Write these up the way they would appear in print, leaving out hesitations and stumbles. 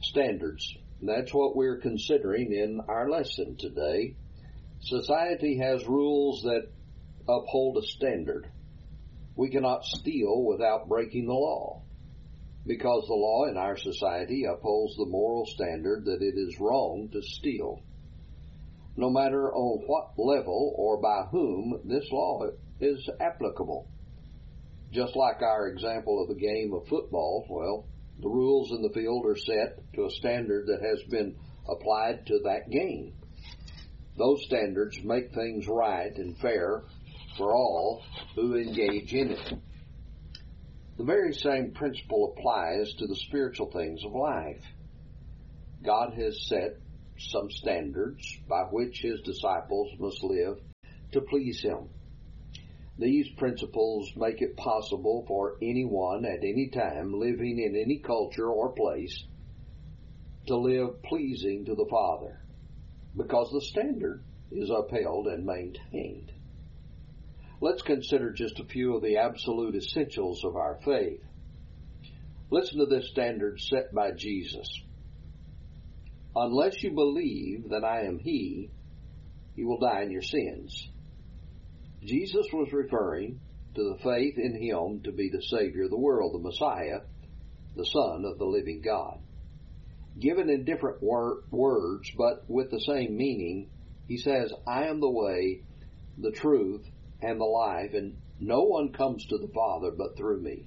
Standards. That's what we're considering in our lesson today. Society has rules that uphold a standard. We cannot steal without breaking the law, because the law in our society upholds the moral standard that it is wrong to steal. No matter on what level or by whom this law is applicable. Just like our example of the game of football, well, the rules in the field are set to a standard that has been applied to that game. Those standards make things right and fair for all who engage in it. The very same principle applies to the spiritual things of life. God has set some standards by which His disciples must live to please Him. These principles make it possible for anyone at any time living in any culture or place to live pleasing to the Father, because the standard is upheld and maintained. Let's consider just a few of the absolute essentials of our faith. Listen to this standard set by Jesus. Unless you believe that I am He, you will die in your sins. Jesus was referring to the faith in Him to be the Savior of the world, the Messiah, the Son of the living God. Given in different words, but with the same meaning, He says, I am the way, the truth, and the life, and no one comes to the Father but through me.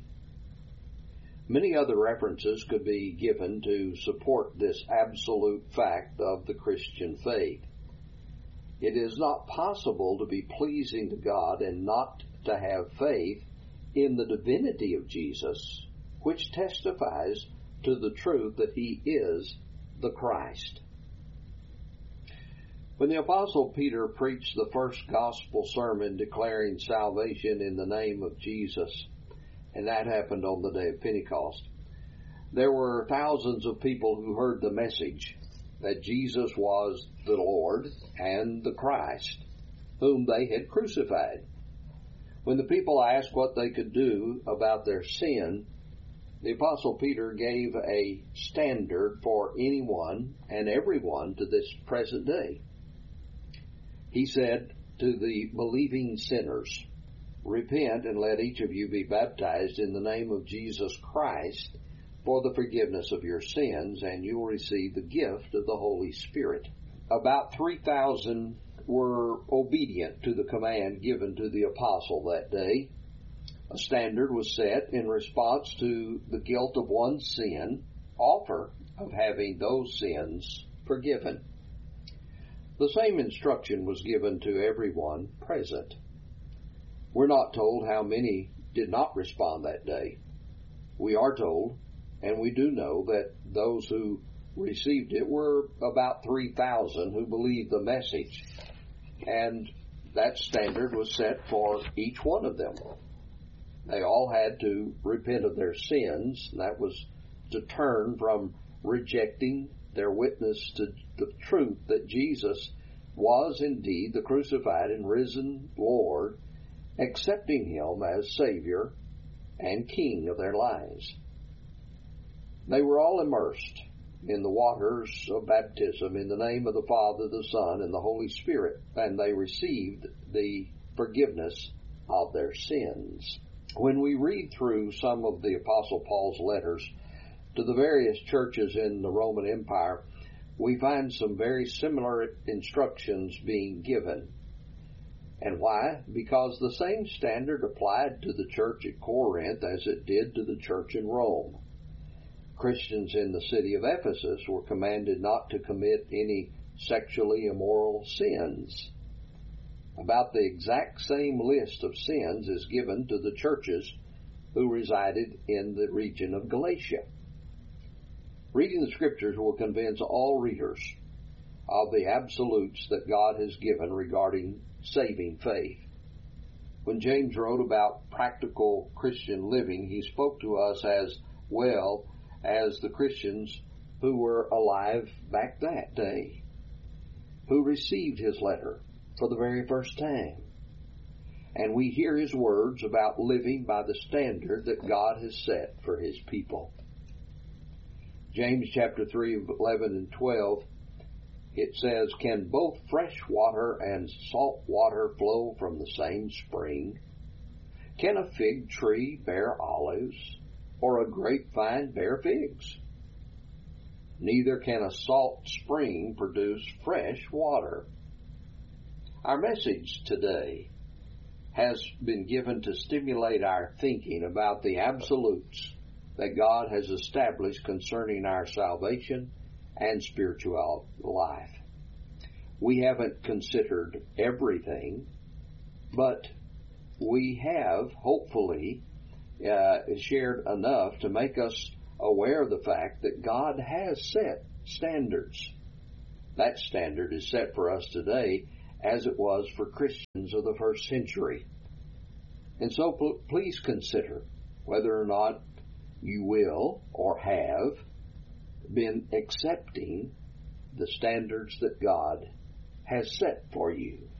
Many other references could be given to support this absolute fact of the Christian faith. It is not possible to be pleasing to God and not to have faith in the divinity of Jesus, which testifies to the truth that He is the Christ. When the Apostle Peter preached the first gospel sermon declaring salvation in the name of Jesus, and that happened on the day of Pentecost, there were thousands of people who heard the message that Jesus was the Lord and the Christ, whom they had crucified. When the people asked what they could do about their sin, the Apostle Peter gave a standard for anyone and everyone to this present day. He said to the believing sinners, repent and let each of you be baptized in the name of Jesus Christ for the forgiveness of your sins, and you will receive the gift of the Holy Spirit. About 3,000 were obedient to the command given to the apostle that day. A standard was set in response to the guilt of one's sin, offer of having those sins forgiven. The same instruction was given to everyone present. We're not told how many did not respond that day. We are told, and we do know, that those who received it were about 3,000 who believed the message. And that standard was set for each one of them. They all had to repent of their sins. That was to turn from rejecting their witness to the truth that Jesus was indeed the crucified and risen Lord, accepting Him as Savior and King of their lives. They were all immersed in the waters of baptism in the name of the Father, the Son, and the Holy Spirit, and they received the forgiveness of their sins. When we read through some of the Apostle Paul's letters to the various churches in the Roman Empire, we find some very similar instructions being given. And why? Because the same standard applied to the church at Corinth as it did to the church in Rome. Christians in the city of Ephesus were commanded not to commit any sexually immoral sins. About the exact same list of sins is given to the churches who resided in the region of Galatia. Reading the Scriptures will convince all readers of the absolutes that God has given regarding saving faith. When James wrote about practical Christian living, he spoke to us as well as the Christians who were alive back that day, who received his letter for the very first time. And we hear his words about living by the standard that God has set for his people. James chapter 3, 11 and 12, it says, "Can both fresh water and salt water flow from the same spring? Can a fig tree bear olives, or a grapevine bear figs? Neither can a salt spring produce fresh water." Our message today has been given to stimulate our thinking about the absolutes that God has established concerning our salvation and spiritual life. We haven't considered everything, but we have hopefully shared enough to make us aware of the fact that God has set standards. That standard is set for us today as it was for Christians of the first century. And so please consider whether or not you will or have been accepting the standards that God has set for you.